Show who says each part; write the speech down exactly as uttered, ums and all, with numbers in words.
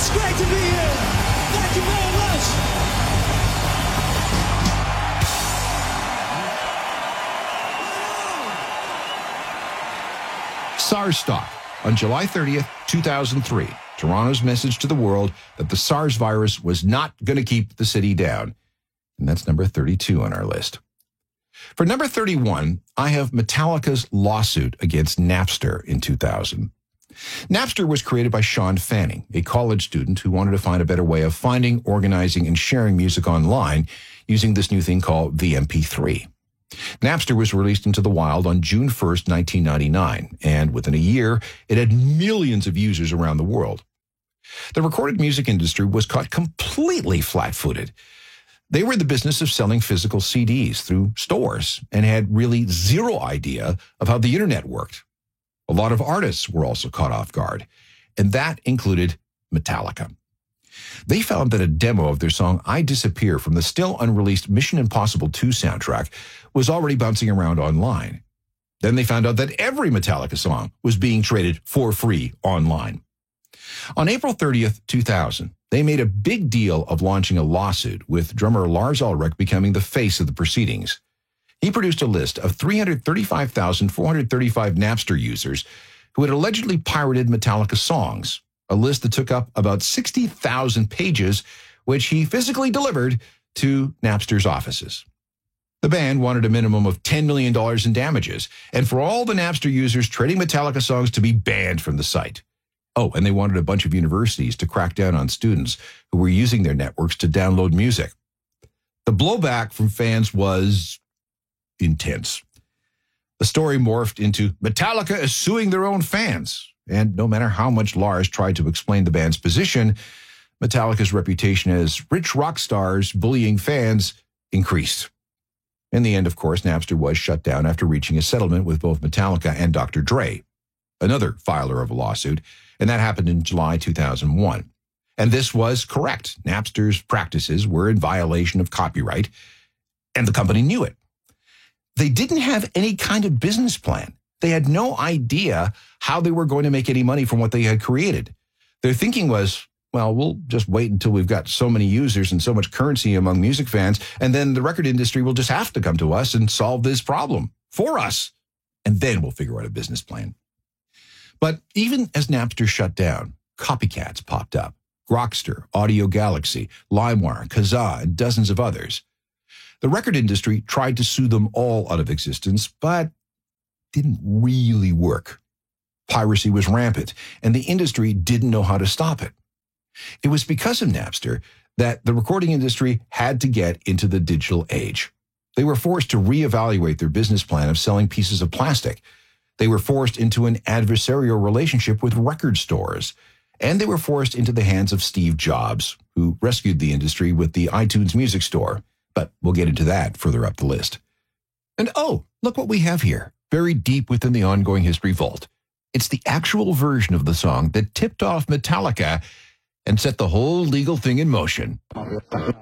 Speaker 1: It's great to be here. Thank you very much.
Speaker 2: SARS stock on July thirtieth, two thousand three. Toronto's message to the world that the SARS virus was not going to keep the city down. And that's number thirty-two on our list. For number thirty-one, I have Metallica's lawsuit against Napster in two thousand. Napster was created by Sean Fanning, a college student who wanted to find a better way of finding, organizing, and sharing music online using this new thing called the M P three. Napster was released into the wild on June first, nineteen ninety-nine, and within a year, it had millions of users around the world. The recorded music industry was caught completely flat-footed. They were in the business of selling physical C Ds through stores and had really zero idea of how the internet worked. A lot of artists were also caught off guard, and that included Metallica. They found that a demo of their song I Disappear from the still unreleased Mission Impossible two soundtrack was already bouncing around online. Then they found out that every Metallica song was being traded for free online. On April thirtieth, two thousand, they made a big deal of launching a lawsuit, with drummer Lars Ulrich becoming the face of the proceedings. He produced a list of three hundred thirty-five thousand four hundred thirty-five Napster users who had allegedly pirated Metallica songs, a list that took up about sixty thousand pages, which he physically delivered to Napster's offices. The band wanted a minimum of ten million dollars in damages, and for all the Napster users trading Metallica songs to be banned from the site. Oh, and they wanted a bunch of universities to crack down on students who were using their networks to download music. The blowback from fans was intense. The story morphed into Metallica is suing their own fans, and no matter how much Lars tried to explain the band's position, Metallica's reputation as rich rock stars bullying fans increased. In the end, of course, Napster was shut down after reaching a settlement with both Metallica and Doctor Dre, another filer of a lawsuit, and that happened in July two thousand one. And this was correct. Napster's practices were in violation of copyright, and the company knew it. They didn't have any kind of business plan. They had no idea how they were going to make any money from what they had created. Their thinking was, well, we'll just wait until we've got so many users and so much currency among music fans, and then the record industry will just have to come to us and solve this problem for us, and then we'll figure out a business plan. But even as Napster shut down, copycats popped up. Grokster, Audio Galaxy, LimeWire, Kazaa, and dozens of others. The record industry tried to sue them all out of existence, but didn't really work. Piracy was rampant, and the industry didn't know how to stop it. It was because of Napster that the recording industry had to get into the digital age. They were forced to reevaluate their business plan of selling pieces of plastic. They were forced into an adversarial relationship with record stores. And they were forced into the hands of Steve Jobs, who rescued the industry with the iTunes Music Store. But we'll get into that further up the list. And oh, look what we have here, buried deep within the Ongoing History vault. It's the actual version of the song that tipped off Metallica and set the whole legal thing in motion.